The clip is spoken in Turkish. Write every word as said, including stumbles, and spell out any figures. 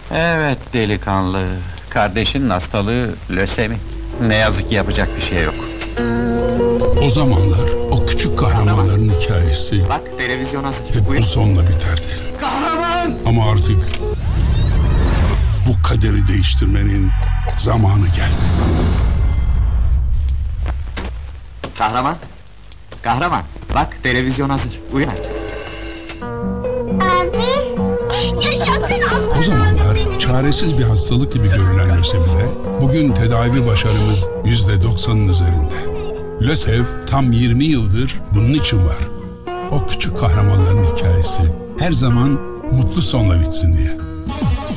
Evet delikanlı, kardeşinin hastalığı lösemi. Ne yazık ki yapacak bir şey yok. O zamanlar o küçük kahramanların hikayesi Bak televizyon hazır. hep bu Buyur. sonla biterdi. Kahraman! Ama artık bu kaderi değiştirmenin zamanı geldi. Kahraman! Kahraman! Bak televizyon hazır. Uyan. Abi. Yaşasın O zamanlar çaresiz bir hastalık gibi görülen lösemide bugün tedavi başarımız yüzde doksanın üzerinde. LÖSEV tam yirmi yıldır bunun için var. O küçük kahramanların hikayesi her zaman mutlu sonla bitsin diye.